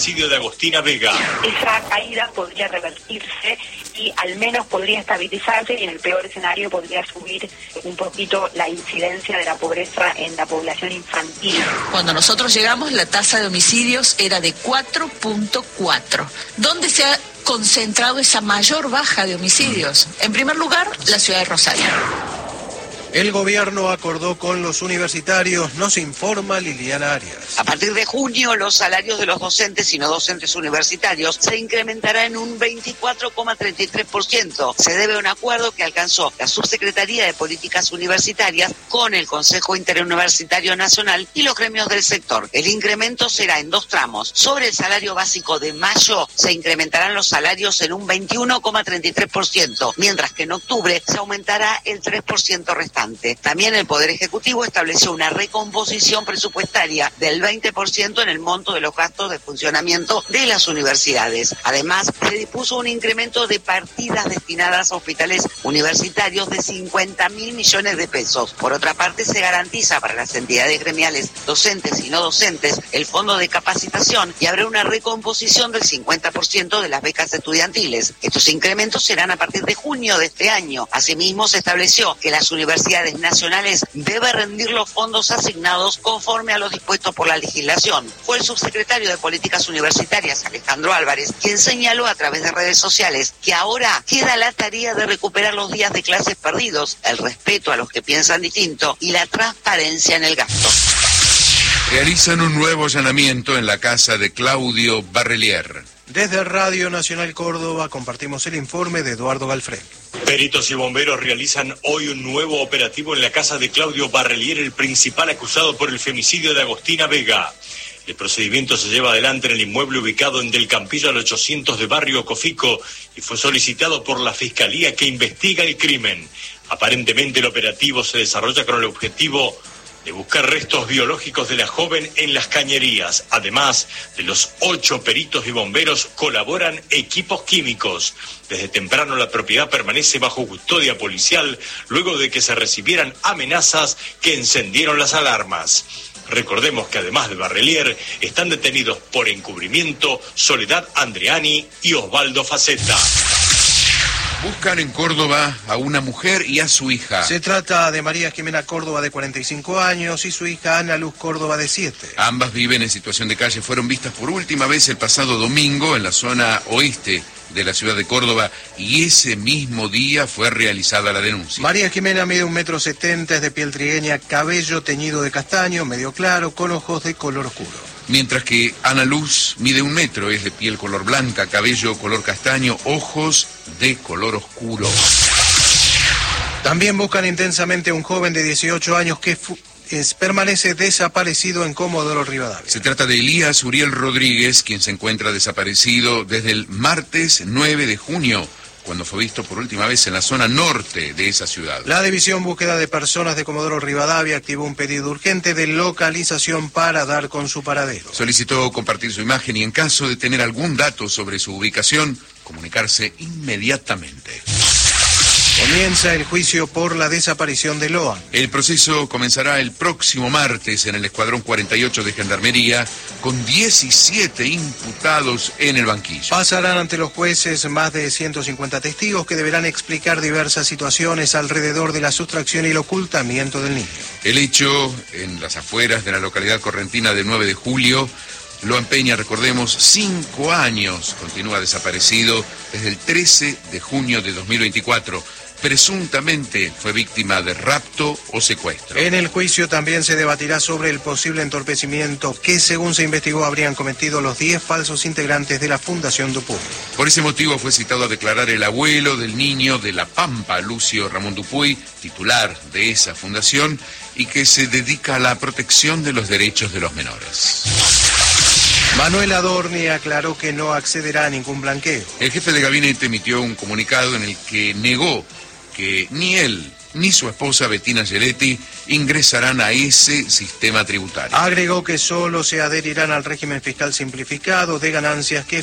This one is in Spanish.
femicidio de Agostina Vega. Esa caída podría revertirse y al menos podría estabilizarse, y en el peor escenario podría subir un poquito la incidencia de la pobreza en la población infantil. Cuando nosotros llegamos, la tasa de homicidios era de 4.4. ¿Dónde se ha concentrado esa mayor baja de homicidios? En primer lugar, la ciudad de Rosario. El gobierno acordó con los universitarios, nos informa Liliana Arias. A partir de junio, los salarios de los docentes y no docentes universitarios se incrementará en un 24,33%. Se debe a un acuerdo que alcanzó la Subsecretaría de Políticas Universitarias con el Consejo Interuniversitario Nacional y los gremios del sector. El incremento será en 2 tramos. Sobre el salario básico de mayo se incrementarán los salarios en un 21,33%, mientras que en octubre se aumentará el 3% restante. También el Poder Ejecutivo estableció una recomposición presupuestaria del 20% en el monto de los gastos de funcionamiento de las universidades. Además, se dispuso un incremento de partidas destinadas a hospitales universitarios de 50.000 millones de pesos. Por otra parte, se garantiza para las entidades gremiales docentes y no docentes el fondo de capacitación y habrá una recomposición del 50% de las becas estudiantiles. Estos incrementos serán a partir de junio de este año. Asimismo, se estableció que las universidades nacionales deben rendir los fondos asignados conforme a lo dispuesto por la legislación. Fue el subsecretario de Políticas Universitarias, Alejandro Álvarez, quien señaló a través de redes sociales que ahora queda la tarea de recuperar los días de clases perdidos, el respeto a los que piensan distinto y la transparencia en el gasto. Realizan un nuevo allanamiento en la casa de Claudio Barrelier. Desde Radio Nacional Córdoba compartimos el informe de Eduardo Galfré. Peritos y bomberos realizan hoy un nuevo operativo en la casa de Claudio Barrelier, el principal acusado por el femicidio de Agostina Vega. El procedimiento se lleva adelante en el inmueble ubicado en Del Campillo al 800 de Barrio Cofico y fue solicitado por la Fiscalía que investiga el crimen. Aparentemente el operativo se desarrolla con el objetivo de buscar restos biológicos de la joven en las cañerías. Además de los 8 peritos y bomberos, colaboran equipos químicos. Desde temprano la propiedad permanece bajo custodia policial luego de que se recibieran amenazas que encendieron las alarmas. Recordemos que además de Barrelier están detenidos por encubrimiento Soledad Andreani y Osvaldo Faceta. Buscan en Córdoba a una mujer y a su hija. Se trata de María Jimena Córdoba, de 45 años, y su hija Ana Luz Córdoba, de 7. Ambas viven en situación de calle. Fueron vistas por última vez el pasado domingo en la zona oeste de la ciudad de Córdoba y ese mismo día fue realizada la denuncia. María Jimena mide 1,70 m, es de piel trigueña, cabello teñido de castaño, medio claro, con ojos de color oscuro. Mientras que Ana Luz mide 1 metro, es de piel color blanca, cabello color castaño, ojos de color oscuro. También buscan intensamente a un joven de 18 años que permanece desaparecido en Comodoro Rivadavia. Se trata de Elías Uriel Rodríguez, quien se encuentra desaparecido desde el martes 9 de junio, cuando fue visto por última vez en la zona norte de esa ciudad. La División Búsqueda de Personas de Comodoro Rivadavia activó un pedido urgente de localización para dar con su paradero. Solicitó compartir su imagen y en caso de tener algún dato sobre su ubicación, comunicarse inmediatamente. Comienza el juicio por la desaparición de Loan. El proceso comenzará el próximo martes en el Escuadrón 48 de Gendarmería, con 17 imputados en el banquillo. Pasarán ante los jueces más de 150 testigos que deberán explicar diversas situaciones alrededor de la sustracción y el ocultamiento del niño. El hecho en las afueras de la localidad correntina del 9 de julio... Loan Peña, recordemos, 5 años continúa desaparecido desde el 13 de junio de 2024. Presuntamente fue víctima de rapto o secuestro. En el juicio también se debatirá sobre el posible entorpecimiento que, según se investigó, habrían cometido los 10 falsos integrantes de la Fundación Dupuy. Por ese motivo fue citado a declarar el abuelo del niño de La Pampa, Lucio Ramón Dupuy, titular de esa fundación, y que se dedica a la protección de los derechos de los menores. Manuel Adorni aclaró que no accederá a ningún blanqueo. El jefe de gabinete emitió un comunicado en el que negó que ni él ni su esposa Bettina Gieletti ingresarán a ese sistema tributario. Agregó que solo se adherirán al régimen fiscal simplificado de ganancias que